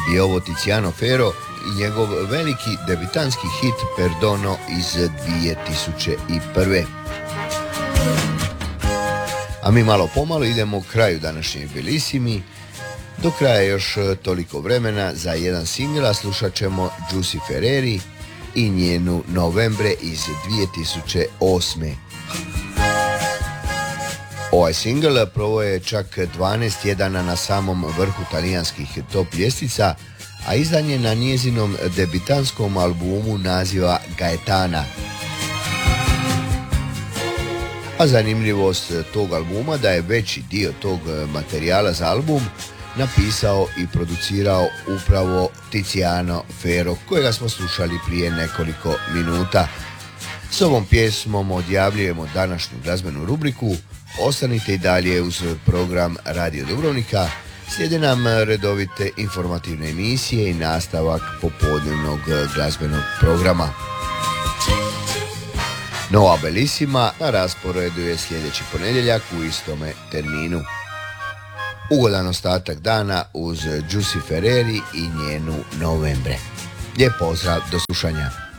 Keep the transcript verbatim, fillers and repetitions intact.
i ovo Tiziano Ferro i njegov veliki debitanski hit Perdono iz dvije tisuće prve. A mi malo pomalo idemo kraju današnjeg Bellissimi. Do kraja još toliko vremena za jedan singl, a slušat ćemo Giusy Ferreri i njenu Novembre iz dvije tisuće osme. Ovaj singl proveo je čak dvanaest tjedana na samom vrhu talijanskih top ljestvica, a izdan je na njezinom debitanskom albumu naziva Gaetana. A zanimljivost tog albuma da je veći dio tog materijala za album napisao i producirao upravo Tiziano Ferro, kojega smo slušali prije nekoliko minuta. S ovom pjesmom odjavljujemo današnju glazbenu rubriku. Ostanite i dalje uz program Radio Dubrovnika. Slijede nam redovite informativne emisije i nastavak popodnevnog glazbenog programa. Nova Bellissima na rasporedu je sljedeći ponedjeljak u istome terminu. Ugodan ostatak dana uz Giusy Ferreri i njenu Novembre. Lijep pozdrav, do slušanja.